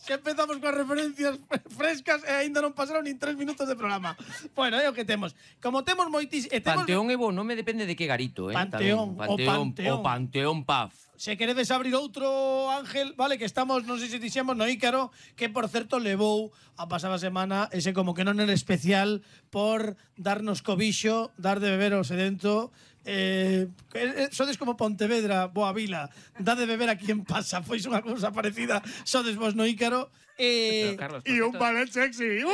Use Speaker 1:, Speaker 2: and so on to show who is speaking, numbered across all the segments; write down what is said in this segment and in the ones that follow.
Speaker 1: que empezamos coas referencias frescas e aínda non pasaron nin 3 minutos de programa. Bueno, é o que temos. Como temos
Speaker 2: Panteón é bo nome, depende de que garito,
Speaker 1: Panteón,
Speaker 2: o Panteón Paz.
Speaker 1: Se queredes abrir outro, Ángel, vale, que estamos, non sei se dixemos, no Ícaro, que por certo levou a pasada semana ese como que non era especial por darnos cobixo, dar de beber ao sedento. Sodes como Pontevedra, Boa Vila, dá de beber a quien pasa. Foi unha cousa parecida, sodes vos no Ícaro.
Speaker 3: E un ballet sexy.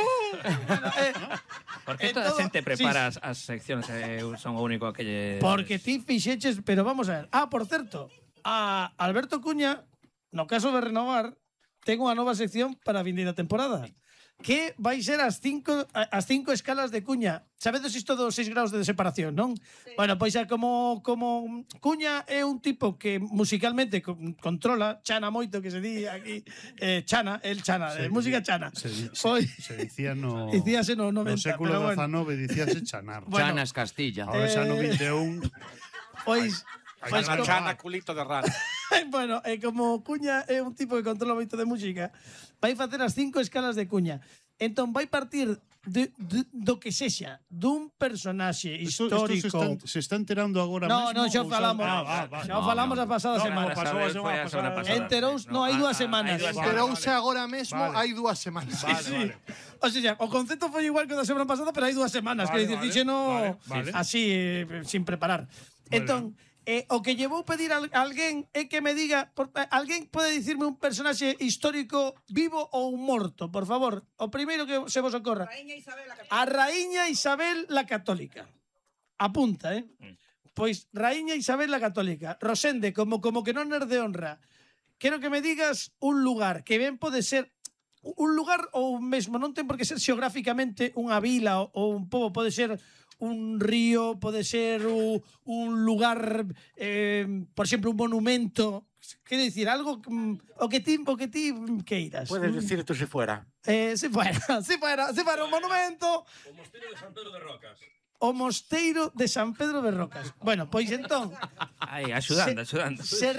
Speaker 4: Por que toda a xente prepara as seccións e eu son o único que lle...
Speaker 1: Porque ti fixeches, pero vamos a ver. Por certo, a Alberto Cuña, no caso de renovar, ten unha nova sección para a vindeira temporada, que vai ser as cinco escalas de Cuña. Sabedes isto dos 6 graus de separación, non? Sí. Bueno, pois como Cuña é un tipo que musicalmente controla, chana moito, que se di aquí, chana, de música chana.
Speaker 3: Se dicía no...
Speaker 1: Dicíase no 90,
Speaker 3: no século
Speaker 1: XIX,
Speaker 3: bueno. Dicíase chanar.
Speaker 2: Bueno, Chanas Castilla.
Speaker 3: Ahora xa no 21...
Speaker 1: Pois...
Speaker 5: Pois a chana culito de rana.
Speaker 1: Bueno, como Cuña é un tipo que controla moito de música, vai facer as 5 escalas de Cuña. Entón vai partir do que sexa, dun personaxe histórico.
Speaker 3: Esto se está enterando agora mesmo?
Speaker 1: Non, xa falamos. Xa falamos a pasada semana. Enterouse, non, hai 2 semanas.
Speaker 6: Enterouse agora mesmo, hai 2 semanas.
Speaker 1: Sí. O sea, o concepto foi igual que o da semana pasada, pero hai 2 semanas, que dixeno así, sin preparar. Entón, o que llevou pedir a alguén é que me diga, alguén pode dicirme un personaxe histórico vivo ou morto, por favor. O primeiro que se vos ocorra. A Raíña Isabel la Católica. Apunta, Pois Raíña Isabel la Católica. Rosende, como que non é de honra. Quero que me digas un lugar, que ben pode ser un lugar ou mesmo non ten por que ser xeográficamente unha vila ou un pobo, pode ser un río, pode ser un lugar, por exemplo, un monumento. Quero dicir, algo o que ti queiras.
Speaker 5: Puedes decir tú se fuera.
Speaker 1: Se fuera un monumento.
Speaker 7: O Mosteiro de San Pedro de Rocas.
Speaker 1: O Mosteiro de San Pedro de Rocas. Bueno, pois entón...
Speaker 4: Axudando.
Speaker 1: Se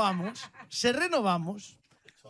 Speaker 1: renovamos,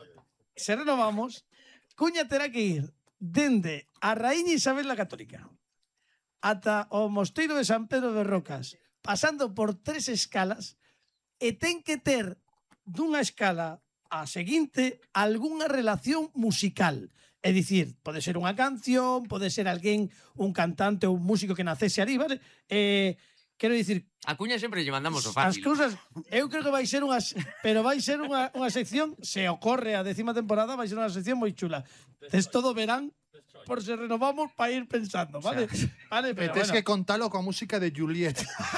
Speaker 1: Cuña terá que ir dende a Raíña Isabel la Católica ata o Mosteiro de San Pedro de Rocas, pasando por 3 escalas, e ten que ter dunha escala a seguinte algunha relación musical. É dicir, pode ser unha canción, pode ser alguén, un cantante ou un músico que nacese ali, vale? Quero dicir...
Speaker 2: A Cuña sempre lle mandamos o fácil.
Speaker 1: As cousas, eu creo que vai ser unha sección, se ocorre a 10ª temporada, vai ser unha sección moi chula. Tes todo verán, por se renovamos para ir pensando, vale? Vale, pero
Speaker 6: tens que contalo coa música de Juliet.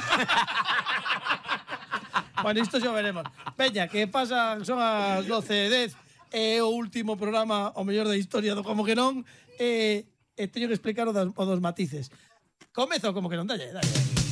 Speaker 1: Bueno, isto xa veremos. Veña, que pasan, son as 12:10, é o último programa, o mellor da historia do Como que non, e teño que explicar o dos matices. Comezo Como que non, dalle.